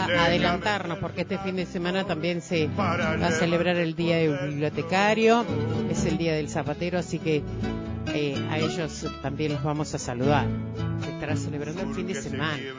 adelantarnos, porque este fin de semana también se va a celebrar el Día del Bibliotecario, es el Día del Zapatero, así que a ellos también los vamos a saludar. Se estará celebrando el fin de semana.